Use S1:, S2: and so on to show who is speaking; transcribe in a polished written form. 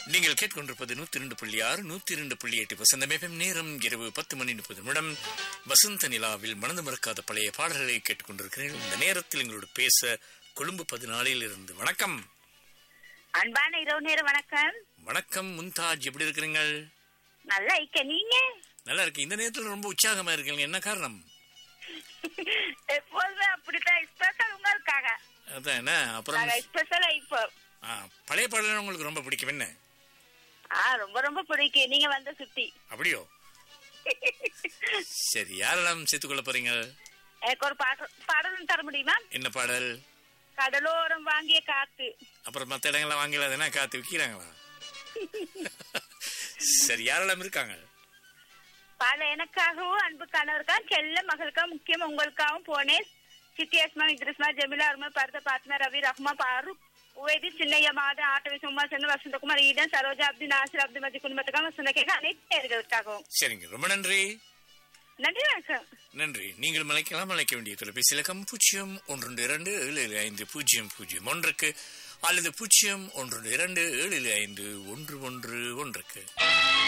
S1: நீங்கள் கேட்டுக்கொண்டிருப்பது 102.6 102.8 வசந்தம் FM. நேரம் இரவு 10:30. வசந்த நிலாவில் மனது மறக்காத பழைய பாடல்களை கேட்டுக்கொண்டிருக்கிறேன். இந்த நேரத்தில் எங்களோட பேச கொழும்பு 14 இருந்து வணக்கம்.
S2: அன்பான இரவு நேர வணக்கம்.
S1: வணக்கம் மும்தாஜ், எப்படி இருக்கிறீங்க?
S2: நல்லா இருக்க, நீங்க?
S1: நல்லா இருக்கு. இந்த நேரத்தில் ரொம்ப உற்சாகமா இருக்கீங்க, என்ன காரணம்?
S2: எப்போதுமே அப்படித்தான், ஸ்பெஷல் உங்களுக்காக.
S1: அதான் என்ன அப்புறம்
S2: ஸ்பெஷலா இப்போ
S1: பழைய பாடல்கள் உங்களுக்கு ரொம்ப பிடிக்கும் என்ன?
S2: ரொம்ப ரொம்ப பிடிக்கும், நீங்க வந்த சுத்தி.
S1: அப்படியோ? சரி, யாரெல்லாம் சேர்த்துக் கொள்ள போறீங்க?
S2: எனக்கு ஒரு பாடலும் தர முடியுமா? என்ன பாடல்? கடலோரம் வாங்கிய காத்து.
S1: அப்புறம் மத்த இடங்கள்லாம் வாங்கலாதுன்னா காத்து விக்கிறாங்களா? சரி, யாரெல்லாம் இருக்காங்க?
S2: பாட எனக்காகவும் அன்பு கணவருக்காக செல்ல மகளுக்காக முக்கியம் உங்களுக்காகவும் போனேன். சித்தி அஸ்மா, இத்ரிஸ்மா, ஜெமிலா, அருமா, பரத, பாத்மா, ரவி, ரஹ்மா, பாரூக், உவேதி, சின்னையா, மாத, ஆட்டவி, சும்மா, சென்னு, வசந்தகுமார், ஈடன், சரோஜா, அப்தி, நாசிர், அப்தி மதி குடும்பத்துக்காக வசந்த கேட்க அனைத்து நேர்களுக்காகவும்.
S1: சரிங்க, ரொம்ப நன்றி.
S2: நன்றி வணக்கம்.
S1: நன்றி. நீங்கள் அழைக்க வேண்டிய தொலைபேசி இலக்கம் 012200001 அல்லது 012751111.